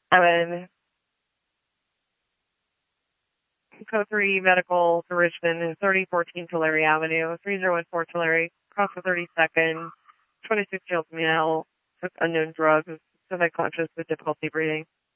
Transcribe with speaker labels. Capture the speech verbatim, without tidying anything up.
Speaker 1: Seven. Code three Medical to Richmond, thirty fourteen Tulare Avenue, three zero one four Tulare, cross the thirty-second, twenty-six year old male, took unknown drugs, semi-conscious with difficulty breathing.